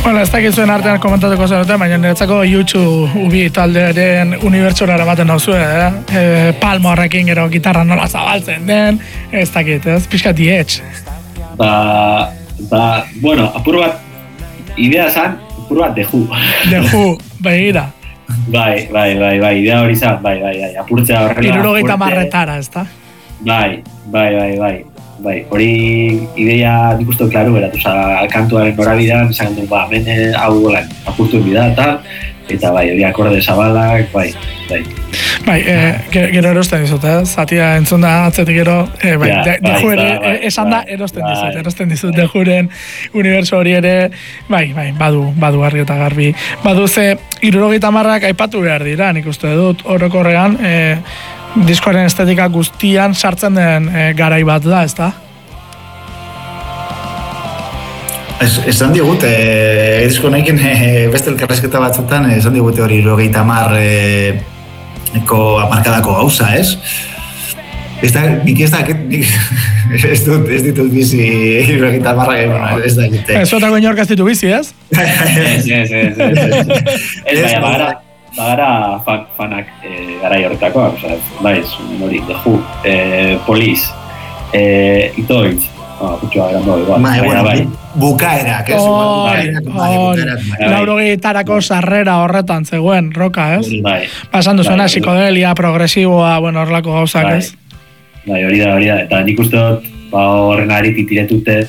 Bueno, ez dakit zuen artean komentatuko zenuten, baina niretzako YouTube ubi taldearen unibertsora eramaten dauzue, palmo horrekin gero gitarra nola zabaltzen den, ez dakit, ez? Pixka dietx. Bueno, apur bat, idea zan, apur bat deju. Deju, begira. Bai, idea hori zan, bai, apurtzea horrela. 70 ez da? Bai, hori ideia nik uste klaro beratu, kantuaren norabidean, esan dut, hemen hau apurtu bida eta bai, hori akorde zabalak, bai. Gero erosten dizut, zatia entzun da atzetik gero, deju ere, esan da, erosten dizut, dejuren uniberso hori ere, badu argi eta garbi. Badu ze, 70ak aipatu behar dira, nik uste dut, orokorrean, diskoaren estetika guztian sartzen den garai bat da, ez da? Esan digut, disko nahiken beste elkarrezketa batzutan, esan digute hori 70ko amarkadako gauza, ez? Ez ditut bizi 70 ez da egite. Ez otako inork ez ditu bizi, ez? Ez, bagara fanak garai horretakoa, bai, hori, Deju, Police, Itoitz, putxoa erando igual. Bai, bukaerak, ez? Laurogetarako sarrera horretan zegoen, roka, ez? Bai. Pasan duzuena, psikodelia, progresiboa, horrelako gauzak, ez? Bai, hori da, eta nik uste dut, horren ari titiretute,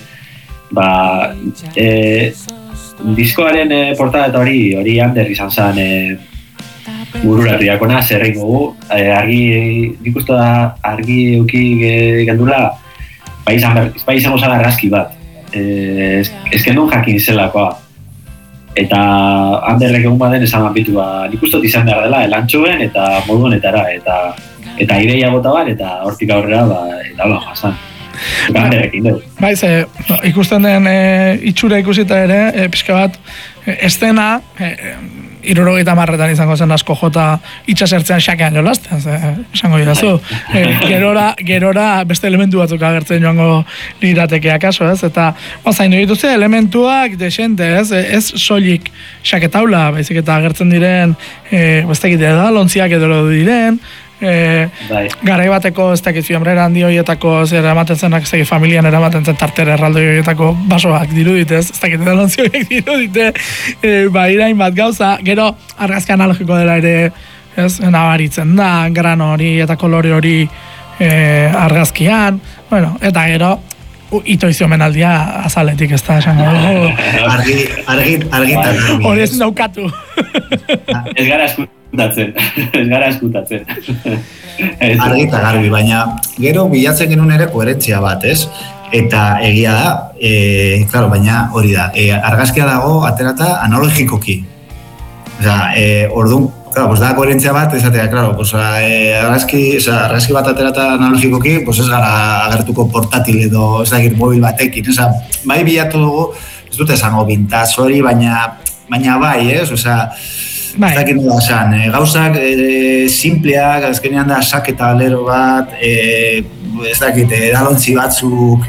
diskoaren portada eta hori Ander izan zen, bururatiakona, zerrein dugu, nik uste da argi euki gendula, izango zan argazki bat, ezken non jakin zelakoa, eta Anderrek egun baden esan ambitu, nik uste izan behar dela, elantxoen eta modu honetara, eta ideia bota bat, eta hortik aurrera, eta hola jasan. Anderrekin dugu. Bai, ikusten den itxura ikusita ere, pixka bat, estena, 70etan izango zen asko jota itxasertzean xakean jolazten, esango idazu. Gerora beste elementu batzuk agertzen joango lirateke akaso, ez? Eta zaindu dituze elementuak desente, ez soilik xaketaula, baizik eta agertzen diren, bestekit da, lontziak edo diren, garai bateko ez dakit fiambrera handi horietako eramaten zenak, ez dakit familian eramaten zen tartere erraldoi horietako basoak dirudite, ez dakit edalontzioek dirudite, irain bat gauza, gero argazki analogiko dela ere, ez, nabaritzen da, grano hori eta kolore hori argazkian, bueno, eta gero itoizio menaldia azaletik ez da, esango. Argitan. Hori ez naukatu. Ez gara eskutatzen. Argita garbi, baina gero bilatzen genuen ere koherentzia bat, ez? Eta egia da, claro, baina hori da, argazkia dago aterata analogikoki. Orduan, claro, pues da koherentzia bat, esatea, claro, pues argazki bat aterata analogikoki, pues ez gara agertuko portatil edo, ez dakit, mobil batekin, bai bilatu dugu, ez dute esango bintaz hori, baina bai, ez? Ez dakit nola esan, gauzak simpleak, azkenean da saketa alero bat, ez dakit, edalontzi batzuk,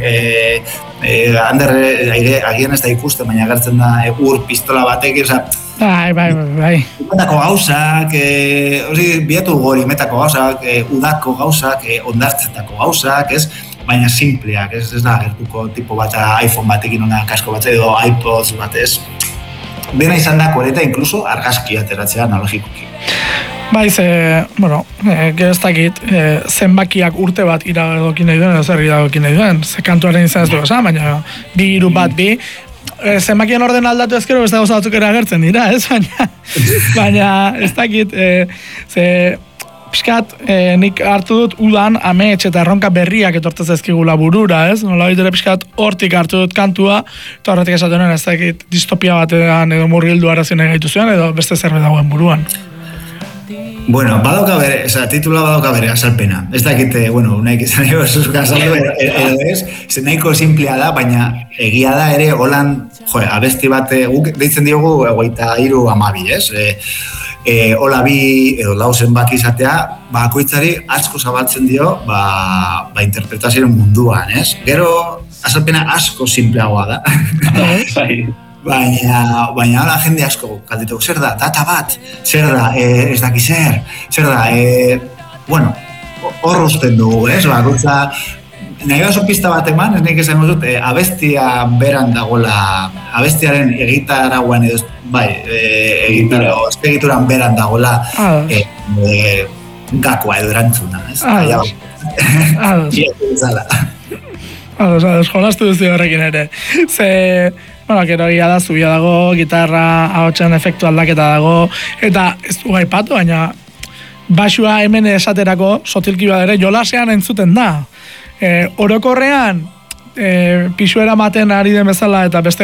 agian ez da ikusten, baina agertzen da ur pistola batek, Bai. Metako gauzak, bilatu gori metako gauzak, udako gauzak, ondartzetako gauzak, ez? Baina simpleak, ez da agertuko tipo bat iPhone batekin ona kasko bat edo iPods bat, ez? Dena izan da koreta, inkluso argazki ateratzea analogikoki. Bai, gero ez dakit, zenbakiak urte bat iradokin nahi duen, edo zer iradokin nahi duen, ze kantuaren izan ez du esan, baina 2 zenbakien orden aldatu ezkero beste gauza batzuk ere agertzen dira, ez? Baina ez dakit, pixkat, nik hartu dut udan amets eta erronka berriak etortez ezkigula burura, ez? Nola bitere pixkat hortik hartu dut kantua, eta horretik esaten nuen, ez dakit, distopia batean edo murgildu arazien egaitu zuen, edo beste zerbait dagoen buruan. Bueno, titula badoka bere azalpena. Ez dakite, nahi izan egin azaldu, edo ez, nahiko simplea da, baina egia da ere, holan, abesti bat, guk deitzen diogu 23:12, ez? Hola bi edo lau zenbaki izatea, bakoitzari asko zabaltzen dio, interpretazioen munduan, ez? Gero, azalpena asko simpleagoa da. Baina hala jende asko galdetu, zer da, data bat, zer da, ez daki zer da, bueno, hor usten dugu, ez, bakoitza, nahi oso pista bat eman, ez nik esan dut, abestia beran dagoela, abestiaren egitarauan edo, bai, egituran beran dagoela, gakoa edo erantzuna, ez? Ados, jolastu duzu horrekin ere. Bueno, gero da, zubia dago, gitarra, ahotsen efektu aldaketa dago, eta ez du gaipatu, baina basua hemen esaterako, sotilki badere, jolasean entzuten da. Orokorrean, pisuera maten ari den bezala, eta beste